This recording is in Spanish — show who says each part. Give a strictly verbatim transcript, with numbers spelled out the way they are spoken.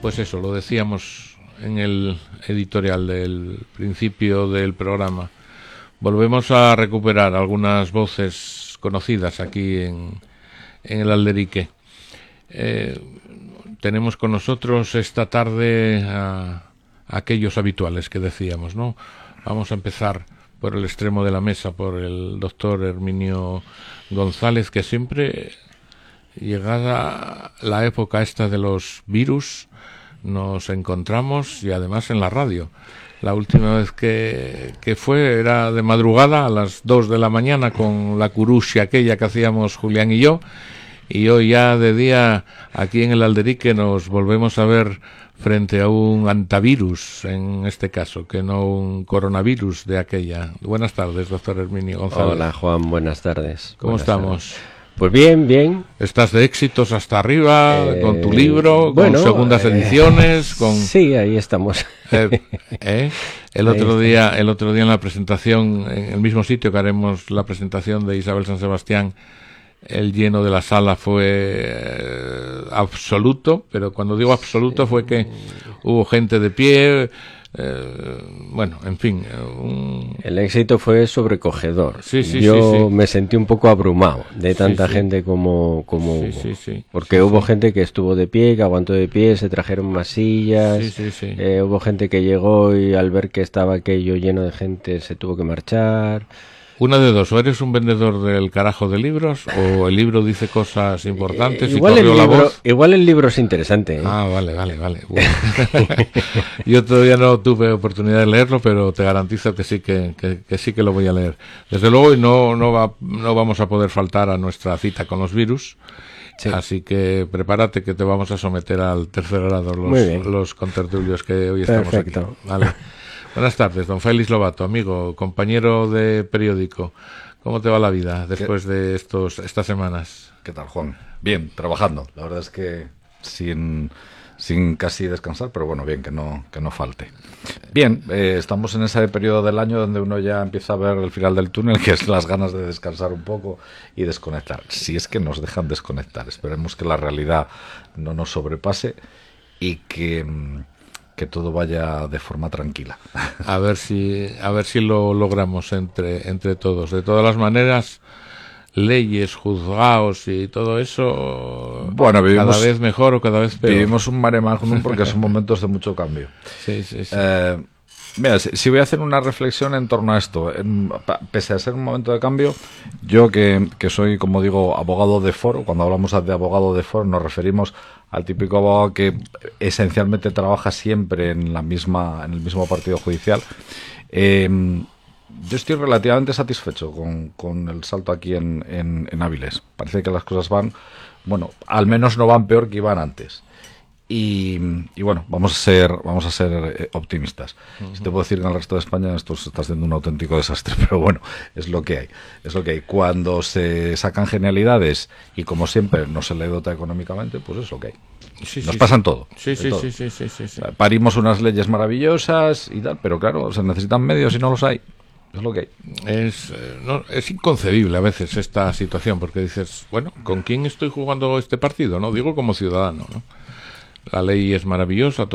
Speaker 1: Pues eso, lo decíamos en el editorial del principio del programa. Volvemos a recuperar algunas voces conocidas aquí en, en el Alderique. Eh, tenemos con nosotros esta tarde a, a aquellos habituales que decíamos, ¿no? Vamos a empezar por el extremo de la mesa, por el doctor Herminio González, que siempre, llegada la época esta de los virus, nos encontramos, y además en la radio. La última vez que, que fue era de madrugada a las dos de la mañana con la curusia aquella que hacíamos Julián y yo, y hoy ya de día aquí en el Alderique nos volvemos a ver frente a un antivirus, en este caso, que no un coronavirus de aquella. Buenas tardes, doctor Herminio González.
Speaker 2: Hola, Juan, buenas tardes.
Speaker 1: ¿Cómo
Speaker 2: buenas
Speaker 1: estamos?
Speaker 2: Tardes. Pues bien, bien.
Speaker 1: Estás de éxitos hasta arriba, eh, con tu libro,
Speaker 2: bueno,
Speaker 1: con segundas
Speaker 2: eh,
Speaker 1: ediciones, con...
Speaker 2: Sí, ahí estamos.
Speaker 1: Eh, eh, el
Speaker 2: ahí
Speaker 1: otro
Speaker 2: está.
Speaker 1: día, el otro día en la presentación, en el mismo sitio que haremos la presentación de Isabel San Sebastián, el lleno de la sala fue eh, absoluto, pero cuando digo absoluto fue que hubo gente de pie, eh, bueno, en fin. Un...
Speaker 2: El éxito fue sobrecogedor.
Speaker 1: Sí, sí,
Speaker 2: Yo
Speaker 1: sí, sí.
Speaker 2: me sentí un poco abrumado de tanta
Speaker 1: sí, sí.
Speaker 2: gente como, como
Speaker 1: Sí,
Speaker 2: hubo.
Speaker 1: sí, sí.
Speaker 2: Porque
Speaker 1: sí,
Speaker 2: hubo
Speaker 1: sí.
Speaker 2: gente que estuvo de pie, que aguantó de pie, se trajeron más sillas.
Speaker 1: Sí, sí, sí.
Speaker 2: Eh, hubo gente que llegó y al ver que estaba aquello lleno de gente se tuvo que marchar.
Speaker 1: Una de dos, o eres un vendedor del carajo de libros, o el libro dice cosas importantes
Speaker 2: Eh,
Speaker 1: y
Speaker 2: igual, el
Speaker 1: corrió la
Speaker 2: libro,
Speaker 1: voz.
Speaker 2: igual el libro es interesante, ¿eh?
Speaker 1: Ah, vale, vale, vale. Bueno. Yo todavía no tuve oportunidad de leerlo, pero te garantizo que sí que, que, que sí que lo voy a leer. Desde luego, y no no va no vamos a poder faltar a nuestra cita con los virus.
Speaker 2: Sí.
Speaker 1: Así que prepárate que te vamos a someter al tercer grado
Speaker 2: Muy
Speaker 1: los,
Speaker 2: bien.
Speaker 1: los contertulios que hoy estamos
Speaker 2: Perfecto.
Speaker 1: aquí. Vale. Buenas tardes, don Félix Lobato, amigo, compañero de periódico. ¿Cómo te va la vida después
Speaker 3: ¿Qué?
Speaker 1: de estos estas semanas?
Speaker 3: ¿Qué tal, Juan? Bien, trabajando. La verdad es que sin, sin casi descansar, pero bueno, bien, que no, que no falte. Bien, eh, estamos en ese periodo del año donde uno ya empieza a ver el final del túnel, que es las ganas de descansar un poco y desconectar. Si es que nos dejan desconectar. Esperemos que la realidad no nos sobrepase y que... que todo vaya de forma tranquila.
Speaker 1: A ver si a ver si lo logramos entre entre todos. De todas las maneras, leyes, juzgados y todo eso,
Speaker 3: bueno, vivimos,
Speaker 1: cada vez mejor o cada vez peor.
Speaker 3: Vivimos un mare magnum porque son momentos de mucho cambio.
Speaker 1: Sí, sí, sí.
Speaker 3: Eh, mira, si, si voy a hacer una reflexión en torno a esto, en, pese a ser un momento de cambio, yo que, que soy, como digo, abogado de foro, cuando hablamos de abogado de foro nos referimos al típico abogado que esencialmente trabaja siempre en la misma en el mismo partido judicial. Eh, yo estoy relativamente satisfecho con, con el salto aquí en, en, en Áviles. Parece que las cosas van, bueno, al menos no van peor que iban antes. Y, y bueno, vamos a ser vamos a ser eh, optimistas. Uh-huh. Si te puedo decir que en el resto de España esto se está haciendo un auténtico desastre, pero bueno, es lo que hay. Es lo que hay. Cuando se sacan genialidades y como siempre no se le dota económicamente, pues es lo que hay.
Speaker 1: Sí,
Speaker 3: Nos
Speaker 1: sí,
Speaker 3: pasan
Speaker 1: sí.
Speaker 3: todo.
Speaker 1: Sí, sí,
Speaker 3: todo.
Speaker 1: sí, sí, sí, sí, sí.
Speaker 3: Parimos unas leyes maravillosas y tal, pero claro, se necesitan medios y no los hay. Es lo que hay.
Speaker 1: Es, eh, no, es inconcebible a veces esta situación, porque dices, bueno, ¿con quién estoy jugando este partido? No digo como ciudadano, ¿no? La ley es maravillosa.